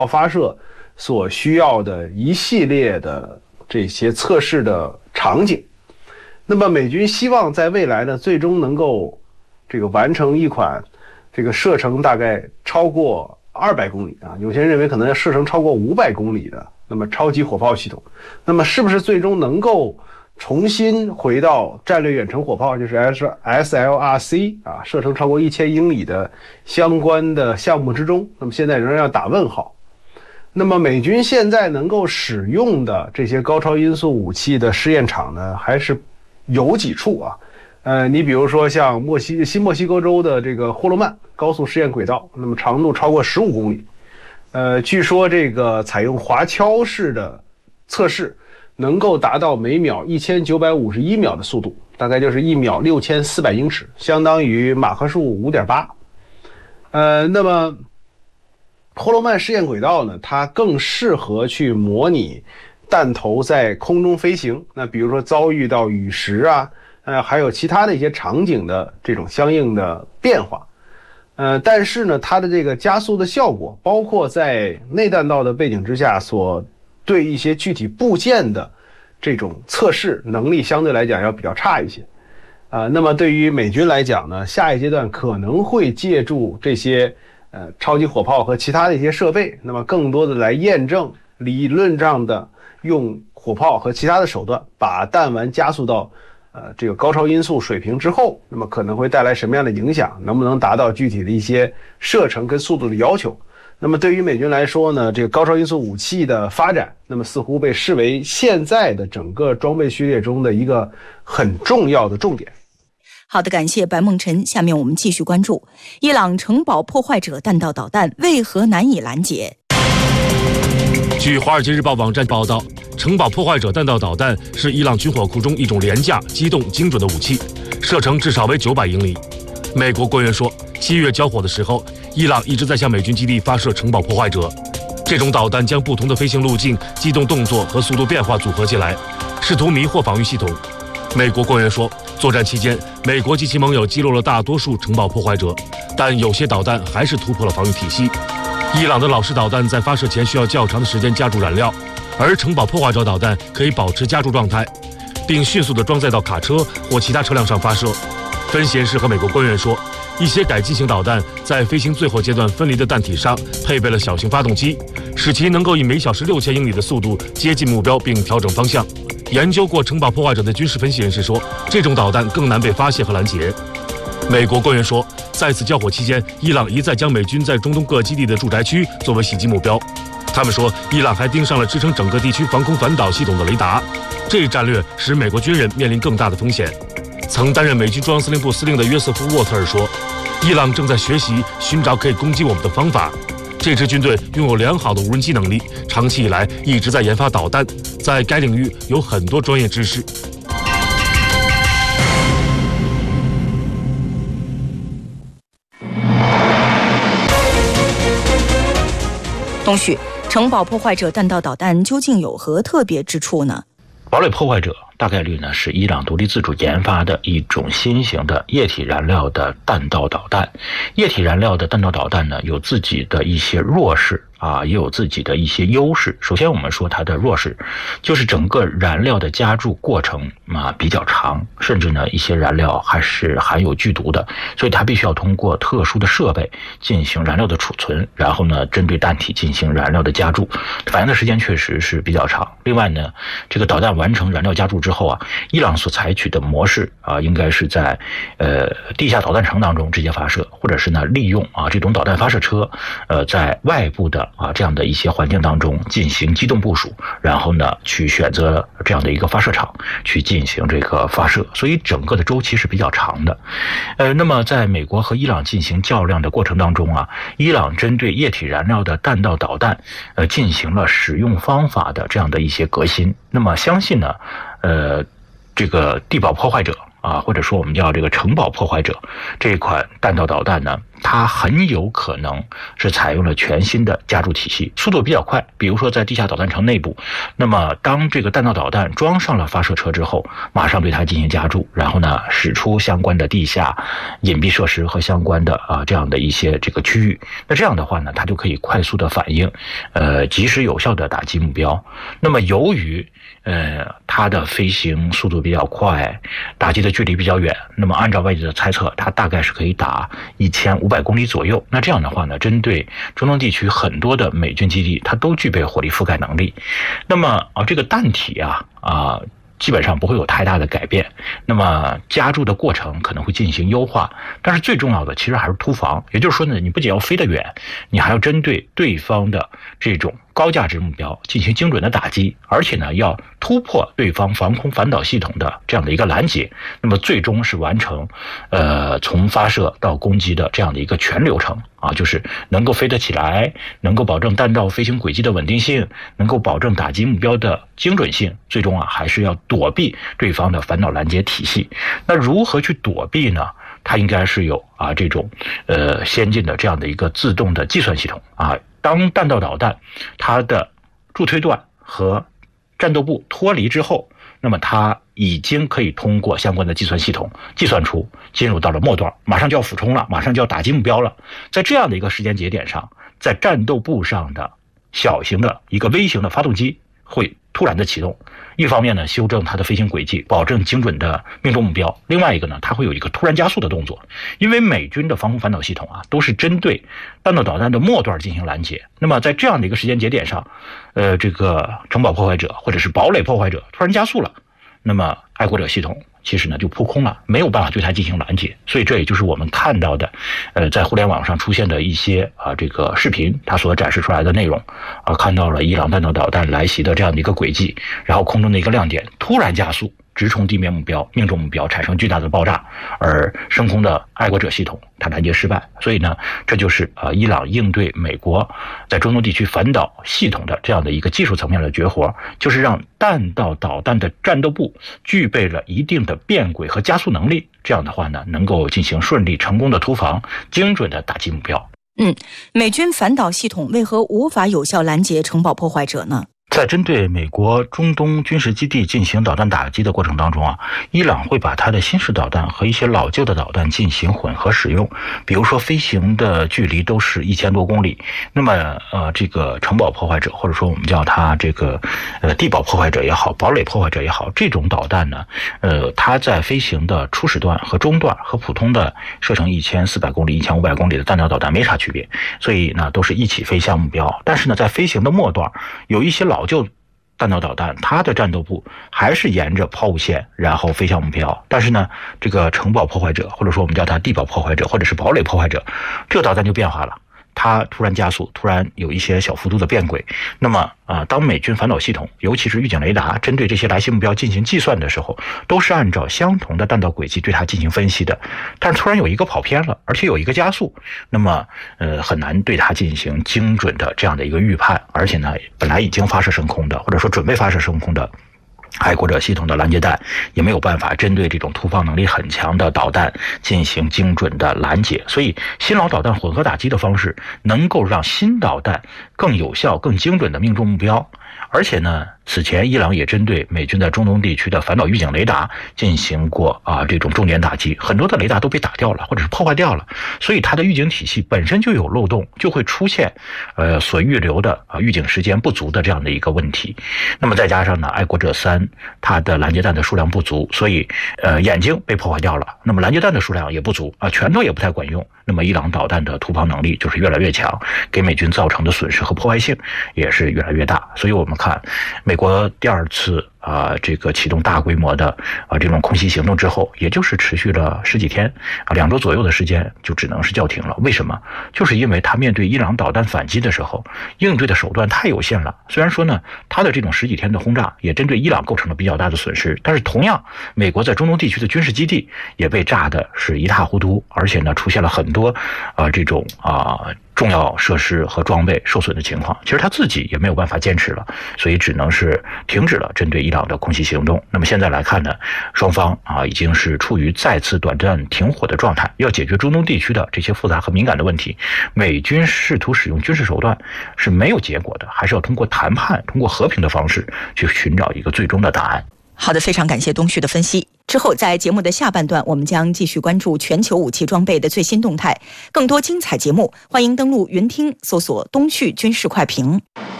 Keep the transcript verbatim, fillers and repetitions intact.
发射所需要的一系列的这些测试的场景。那么美军希望在未来呢，最终能够这个完成一款这个射程大概超过二百公里啊，有些人认为可能要射程超过五百公里的那么超级火炮系统。那么是不是最终能够重新回到战略远程火炮，就是 S L R C 啊，射程超过一千英里的相关的项目之中？那么现在仍然要打问号。那么美军现在能够使用的这些高超音速武器的试验场呢，还是有几处啊。呃，你比如说像墨西新墨西哥州的这个霍洛曼高速试验轨道，那么长度超过十五公里。呃，据说这个采用滑橇式的测试，能够达到每秒一千九百五十一秒的速度，大概就是一秒六千四百英尺，相当于马赫数 五点八。呃，那么霍洛曼试验轨道呢，它更适合去模拟弹头在空中飞行，那比如说遭遇到雨石啊，呃，还有其他的一些场景的这种相应的变化。呃，但是呢，它的这个加速的效果，包括在内弹道的背景之下所对一些具体部件的这种测试能力，相对来讲要比较差一些。啊、呃，那么对于美军来讲呢，下一阶段可能会借助这些呃超级火炮和其他的一些设备，那么更多的来验证理论上的用火炮和其他的手段把弹丸加速到呃这个高超音速水平之后，那么可能会带来什么样的影响，能不能达到具体的一些射程跟速度的要求。那么对于美军来说呢，这个高超音速武器的发展，那么似乎被视为现在的整个装备序列中的一个很重要的重点。 好的，感谢白梦辰。下面我们继续关注伊朗城堡破坏者弹道导弹为何难以拦截。 据《华尔街日报》网站报道，城堡破坏者弹道导弹是伊朗军火库中一种廉价、机动、精准的武器，射程至少为九百英里。美国官员说，七月交火的时候，伊朗一直在向美军基地发射城堡破坏者。这种导弹将不同的飞行路径、机动动作和速度变化组合起来，试图迷惑防御系统。美国官员说，作战期间，美国及其盟友击落了大多数城堡破坏者，但有些导弹还是突破了防御体系。伊朗的老式导弹在发射前需要较长的时间加注燃料，而城堡破坏者导弹可以保持加注状态，并迅速地装载到卡车或其他车辆上发射。分析人士和美国官员说，一些改进型导弹在飞行最后阶段分离的弹体上配备了小型发动机，使其能够以每小时六千英里的速度接近目标并调整方向。研究过城堡破坏者的军事分析人士说，这种导弹更难被发现和拦截。美国官员说，在此交火期间，伊朗一再将美军在中东各基地的住宅区作为袭击目标。他们说，伊朗还盯上了支撑整个地区防空反导系统的雷达，这一战略使美国军人面临更大的风险。曾担任美军中央司令部司令的约瑟夫·沃特尔说，伊朗正在学习寻找可以攻击我们的方法。这支军队拥有良好的无人机能力，长期以来一直在研发导弹，在该领域有很多专业知识。 东旭，城堡破坏者弹道导弹究竟有何特别之处呢？ 堡垒破坏者大概率呢是伊朗独立自主研发的一种新型的液体燃料的弹道导弹。液体燃料的弹道导弹呢有自己的一些弱势啊，也有自己的一些优势。首先我们说它的弱势，就是整个燃料的加注过程啊比较长，甚至呢一些燃料还是含有剧毒的，所以它必须要通过特殊的设备进行燃料的储存，然后呢针对弹体进行燃料的加注，反应的时间确实是比较长。另外呢，这个导弹完成燃料加注之后啊，伊朗所采取的模式啊，应该是在呃地下导弹城当中直接发射，或者是呢利用啊这种导弹发射车，呃在外部的啊这样的一些环境当中进行机动部署，然后呢去选择这样的一个发射场去进行这个发射，所以整个的周期是比较长的。呃，那么在美国和伊朗进行较量的过程当中啊，伊朗针对液体燃料的弹道导弹，呃进行了使用方法的这样的一些革新。那么相信呢，呃，这个地堡破坏者啊，或者说我们叫这个城堡破坏者这一款弹道导弹呢， 它很有可能是采用了全新的加注体系，速度比较快。比如说在地下导弹城内部，那么当这个弹道导弹装上了发射车之后，马上对它进行加注，然后呢使出相关的地下隐蔽设施和相关的啊这样的一些这个区域。那这样的话呢，它就可以快速的反应，呃，及时有效的打击目标。那么由于呃它的飞行速度比较快，打击的距离比较远，那么按照外界的猜测，它大概是可以打一千五百公里左右。那这样的话呢，针对中东地区很多的美军基地，它都具备火力覆盖能力。那么啊，这个弹体啊啊。基本上不会有太大的改变，那么加注的过程可能会进行优化，但是最重要的其实还是突防。也就是说呢，你不仅要飞得远，你还要针对对方的这种高价值目标进行精准的打击，而且呢要突破对方防空反导系统的这样的一个拦截，那么最终是完成呃从发射到攻击的这样的一个全流程啊，就是能够飞得起来，能够保证弹道飞行轨迹的稳定性，能够保证打击目标的精准性，最终啊还是要躲避对方的反导拦截体系。那如何去躲避呢？它应该是有啊这种呃先进的这样的一个自动的计算系统啊。当弹道导弹它的助推段和战斗部脱离之后，那么它已经可以通过相关的计算系统计算出进入到了末段，马上就要俯冲了，马上就要打击目标了。在这样的一个时间节点上，在战斗部上的小型的一个微型的发动机会突然的启动，一方面呢修正它的飞行轨迹，保证精准的命中目标；另外一个呢，它会有一个突然加速的动作。因为美军的防空反导系统啊，都是针对弹道导弹的末段进行拦截。那么在这样的一个时间节点上，呃，这个城堡破坏者或者是堡垒破坏者突然加速了，那么爱国者系统其实呢就扑空了，没有办法对它进行拦截。所以这也就是我们看到的呃在互联网上出现的一些啊这个视频，它所展示出来的内容啊，看到了伊朗弹道导弹来袭的这样的一个轨迹，然后空中的一个亮点突然加速，直冲地面目标，命中目标，产生巨大的爆炸，而升空的爱国者系统它拦截失败。所以呢，这就是呃伊朗应对美国在中东地区反导系统的这样的一个技术层面的绝活，就是让弹道导弹的战斗部具备了一定的变轨和加速能力，这样的话呢，能够进行顺利成功的突防，精准的打击目标。 嗯，美军反导系统为何无法有效拦截城堡破坏者呢？ 在针对美国中东军事基地进行导弹打击的过程当中啊，伊朗会把它的新式导弹和一些老旧的导弹进行混合使用。比如说飞行的距离都是一千多公里，那么呃这个城堡破坏者，或者说我们叫它这个呃地堡破坏者也好，堡垒破坏者也好，这种导弹呢，呃它在飞行的初始段和中段和普通的射程一千四百公里、一千五百公里的弹道导弹没啥区别，所以呢都是一起飞向目标。但是呢，在飞行的末段，有一些老旧弹道导弹，它的战斗部还是沿着抛物线然后飞向目标，但是呢这个城堡破坏者，或者说我们叫它地堡破坏者或者是堡垒破坏者，这个导弹就变化了，它突然加速，突然有一些小幅度的变轨。那么啊、呃，当美军反导系统尤其是预警雷达针对这些来袭目标进行计算的时候，都是按照相同的弹道轨迹对它进行分析的，但突然有一个跑偏了，而且有一个加速，那么呃很难对它进行精准的这样的一个预判。而且呢，本来已经发射升空的，或者说准备发射升空的爱国者系统的拦截弹也没有办法针对这种突防能力很强的导弹进行精准的拦截。所以新老导弹混合打击的方式能够让新导弹更有效更精准的命中目标。而且呢，此前伊朗也针对美军在中东地区的反导预警雷达进行过啊这种重点打击，很多的雷达都被打掉了或者是破坏掉了，所以它的预警体系本身就有漏洞，就会出现呃所预留的啊预警时间不足的这样的一个问题。那么再加上呢，爱国者三它的拦截弹的数量不足，所以呃眼睛被破坏掉了，那么拦截弹的数量也不足啊，拳头也不太管用。那么伊朗导弹的突防能力就是越来越强，给美军造成的损失和破坏性也是越来越大。所以我们看美国第二次啊，这个启动大规模的啊这种空袭行动之后，也就是持续了十几天啊，两周左右的时间就只能是叫停了。为什么？就是因为他面对伊朗导弹反击的时候，应对的手段太有限了。虽然说呢，他的这种十几天的轰炸也针对伊朗构成了比较大的损失，但是同样，美国在中东地区的军事基地也被炸的是一塌糊涂，而且呢，出现了很多啊这种啊重要设施和装备受损的情况，其实他自己也没有办法坚持了，所以只能是停止了针对伊朗的空袭行动。那么现在来看呢，双方啊已经是处于再次短暂停火的状态，要解决中东地区的这些复杂和敏感的问题，美军试图使用军事手段是没有结果的，还是要通过谈判、通过和平的方式去寻找一个最终的答案。 好的，非常感谢东旭的分析。之后在节目的下半段，我们将继续关注全球武器装备的最新动态。更多精彩节目，欢迎登录云听搜索东旭军事快评。